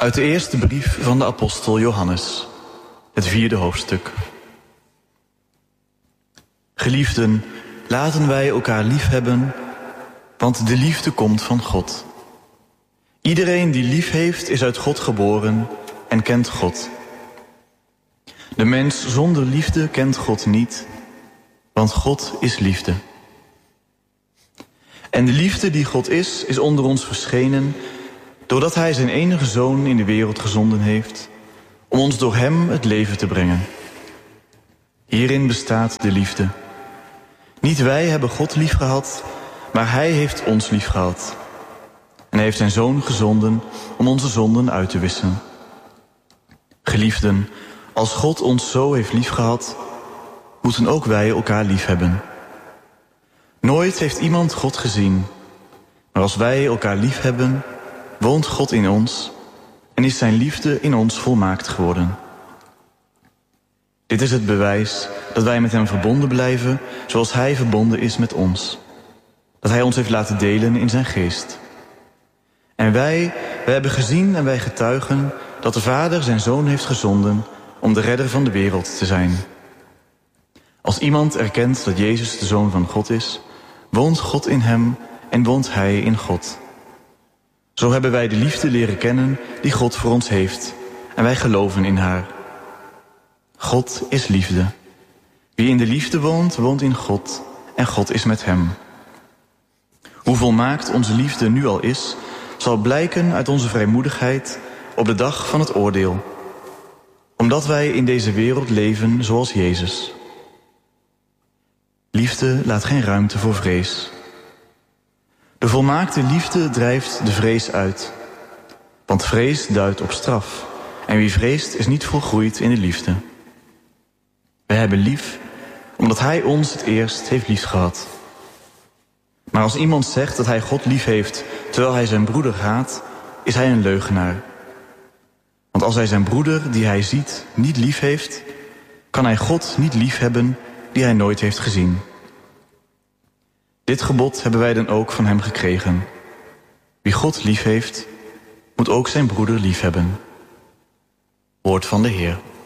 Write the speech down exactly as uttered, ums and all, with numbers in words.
Uit de eerste brief van de apostel Johannes, het vierde hoofdstuk. Geliefden, laten wij elkaar lief hebben, want de liefde komt van God. Iedereen die lief heeft, is uit God geboren en kent God. De mens zonder liefde kent God niet, want God is liefde. En de liefde die God is, is onder ons verschenen, doordat Hij zijn enige Zoon in de wereld gezonden heeft, om ons door Hem het leven te brengen. Hierin bestaat de liefde. Niet wij hebben God liefgehad, maar Hij heeft ons liefgehad. En Hij heeft zijn Zoon gezonden om onze zonden uit te wissen. Geliefden, als God ons zo heeft liefgehad, moeten ook wij elkaar liefhebben. Nooit heeft iemand God gezien, maar als wij elkaar liefhebben, woont God in ons en is zijn liefde in ons volmaakt geworden. Dit is het bewijs dat wij met Hem verbonden blijven, zoals Hij verbonden is met ons. Dat Hij ons heeft laten delen in zijn geest. En wij, wij hebben gezien en wij getuigen dat de Vader zijn Zoon heeft gezonden om de redder van de wereld te zijn. Als iemand erkent dat Jezus de Zoon van God is, woont God in hem en woont Hij in God. Zo hebben wij de liefde leren kennen die God voor ons heeft, en wij geloven in haar. God is liefde. Wie in de liefde woont, woont in God, en God is met hem. Hoe volmaakt onze liefde nu al is, zal blijken uit onze vrijmoedigheid op de dag van het oordeel, omdat wij in deze wereld leven zoals Jezus. Liefde laat geen ruimte voor vrees. De volmaakte liefde drijft de vrees uit, want vrees duidt op straf, en wie vreest is niet volgroeid in de liefde. Wij hebben lief, omdat Hij ons het eerst heeft liefgehad. Maar als iemand zegt dat hij God lief heeft, terwijl hij zijn broeder haat, is hij een leugenaar. Want als hij zijn broeder, die hij ziet, niet lief heeft, kan hij God niet lief hebben, die hij nooit heeft gezien. Dit gebod hebben wij dan ook van hem gekregen. Wie God lief heeft, moet ook zijn broeder lief hebben. Woord van de Heer.